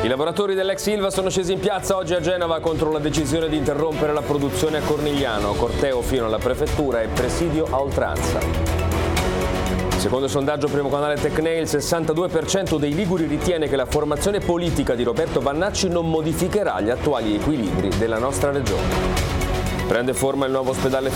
I lavoratori dell'ex Ilva sono scesi in piazza oggi a Genova contro la decisione di interrompere la produzione a Cornigliano, corteo fino alla prefettura e presidio a oltranza. Secondo il sondaggio Primo Canale Tecne, il 62% dei liguri ritiene che la formazione politica di Roberto Vannacci non modificherà gli attuali equilibri della nostra regione. Prende forma il nuovo ospedale